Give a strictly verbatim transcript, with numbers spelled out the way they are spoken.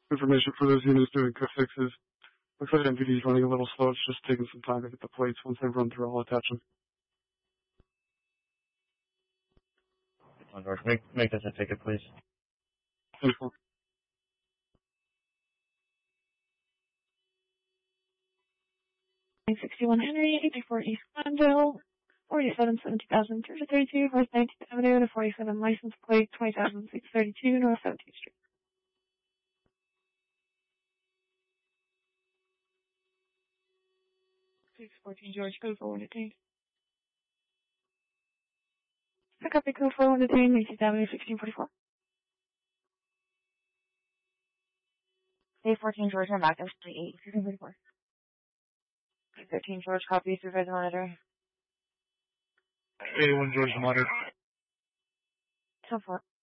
Information for those units doing quick fixes. Looks like M V D is running a little slow. It's just taking some time to get the plates. Once they run through, I'll attach them. On George, make, make this a ticket, please. Thanks, Paul. sixty-one Henry, eighty-four East Glenville, forty-seven seventy thousand two thirty-two, North nineteenth Avenue, to forty-seven license plate, twenty thousand six thirty-two, North seventeenth Street. six fourteen George, code four one detained. Pick up the code four one detained, nineteenth Avenue, sixteen forty-four. A fourteen George, I'm back. I'm eight, sixteen forty-four. thirteen George, copy, supervisor monitor. A one George, monitor. ten four.